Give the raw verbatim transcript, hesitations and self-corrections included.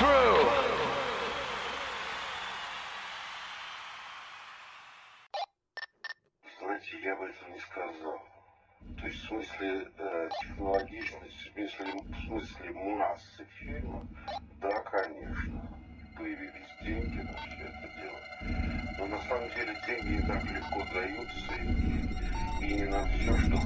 Crew. Знаете, я бы этого не сказал. То есть в смысле э, технологичности, в смысле, в смысле массы фильма, да, конечно, появились деньги на все это дело. Но на самом деле деньги не так легко даются, и, и не на все, что